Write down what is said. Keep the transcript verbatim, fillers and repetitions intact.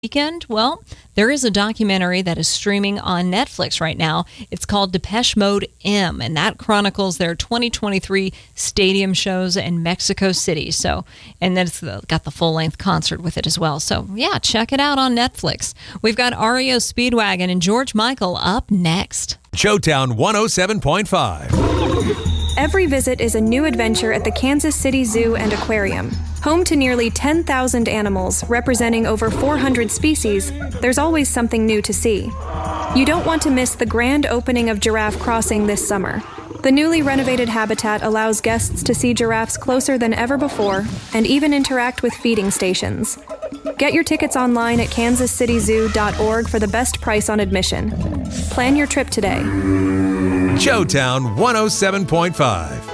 weekend? Well, there is a documentary that is streaming on Netflix right now. It's called Depeche Mode M, and that chronicles their twenty twenty-three stadium shows in Mexico City. So, and then it's got the full-length concert with it as well. So, yeah, check it out on Netflix. We've got R E O Speedwagon and George Michael up next. Showtown one oh seven point five. Every visit is a new adventure at the Kansas City Zoo and Aquarium. Home to nearly ten thousand animals representing over four hundred species, there's always something new to see. You don't want to miss the grand opening of Giraffe Crossing this summer. The newly renovated habitat allows guests to see giraffes closer than ever before and even interact with feeding stations. Get your tickets online at kansas city zoo dot org for the best price on admission. Plan your trip today. Showtown one oh seven point five.